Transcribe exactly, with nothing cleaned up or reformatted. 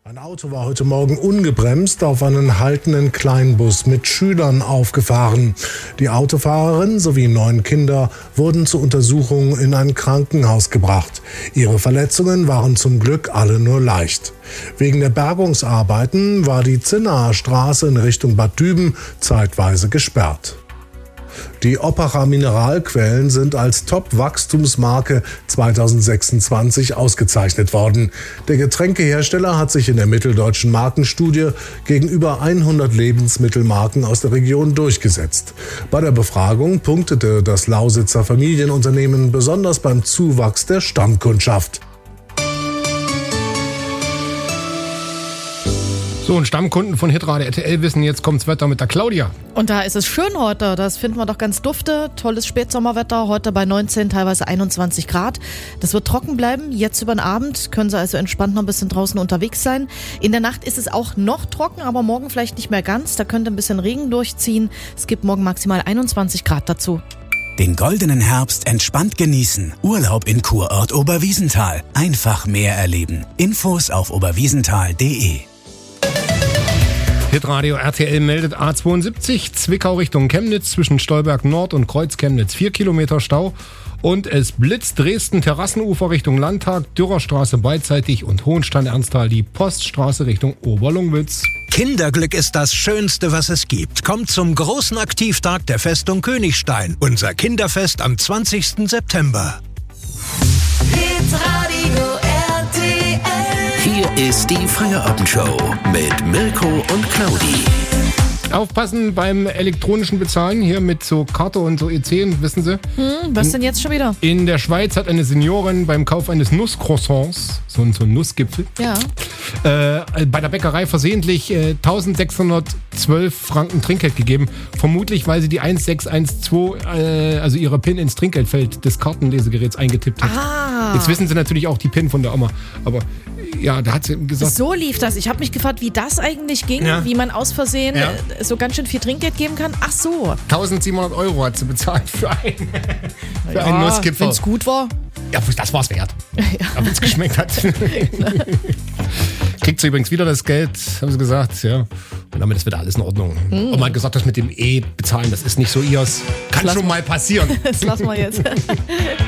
Ein Auto war heute Morgen ungebremst auf einen haltenden Kleinbus mit Schülern aufgefahren. Die Autofahrerin sowie neun Kinder wurden zur Untersuchung in ein Krankenhaus gebracht. Ihre Verletzungen waren zum Glück alle nur leicht. Wegen der Bergungsarbeiten war die Zinnaer Straße in Richtung Bad Düben zeitweise gesperrt. Die Oppacher Mineralquellen sind als Top-Wachstumsmarke zweitausendsechsundzwanzig ausgezeichnet worden. Der Getränkehersteller hat sich in der mitteldeutschen Markenstudie gegenüber hundert Lebensmittelmarken aus der Region durchgesetzt. Bei der Befragung punktete das Lausitzer Familienunternehmen besonders beim Zuwachs der Stammkundschaft. So, und Stammkunden von Hitradio R T L wissen, jetzt kommt's Wetter mit der Claudia. Und da ist es schön heute, das finden wir doch ganz dufte. Tolles Spätsommerwetter, heute bei neunzehn, teilweise einundzwanzig Grad. Das wird trocken bleiben, jetzt über den Abend können Sie also entspannt noch ein bisschen draußen unterwegs sein. In der Nacht ist es auch noch trocken, aber morgen vielleicht nicht mehr ganz, da könnte ein bisschen Regen durchziehen. Es gibt morgen maximal einundzwanzig Grad dazu. Den goldenen Herbst entspannt genießen. Urlaub in Kurort Oberwiesenthal. Einfach mehr erleben. Infos auf oberwiesenthal punkt de. Hitradio R T L meldet A zweiundsiebzig, Zwickau Richtung Chemnitz, zwischen Stolberg Nord und Kreuz Chemnitz vier Kilometer Stau. Und es blitzt Dresden Terrassenufer Richtung Landtag, Dürerstraße beidseitig und Hohenstein-Ernsthal die Poststraße Richtung Oberlungwitz. Kinderglück ist das Schönste, was es gibt. Kommt zum großen Aktivtag der Festung Königstein. Unser Kinderfest am zwanzigsten September. Hitradio R T L. Hier ist die Feierabendshow mit Mirko und Claudi. Aufpassen beim elektronischen Bezahlen, hier mit so Karte und so E C, wissen Sie? Hm, was denn jetzt schon wieder? In der Schweiz hat eine Seniorin beim Kauf eines Nusscroissants, so ein, so ein Nussgipfel, Ja. äh, bei der Bäckerei versehentlich äh, eintausendsechshundertzwölf Franken Trinkgeld gegeben. Vermutlich, weil sie die eins sechs eins zwei, äh, also ihre PIN ins Trinkgeldfeld des Kartenlesegeräts eingetippt hat. Ah. Jetzt wissen Sie natürlich auch die PIN von der Oma, aber ja, da hat sie gesagt... So lief das. Ich habe mich gefragt, wie das eigentlich ging, Ja. wie man aus Versehen Ja. äh, so ganz schön viel Trinkgeld geben kann. Ach so. eintausendsiebenhundert Euro hat sie bezahlt für, ein, für einen Ja, Nussgipfel. wenn es gut war. Ja, das war's wert. Ja. Aber wenn es geschmeckt hat. Kriegt sie übrigens wieder das Geld, haben sie gesagt, ja. Und damit ist wieder alles in Ordnung. Hm. Und man hat gesagt, das mit dem E-Bezahlen, das ist nicht so ihrs. Kann Lass schon mal passieren. Das lassen wir jetzt.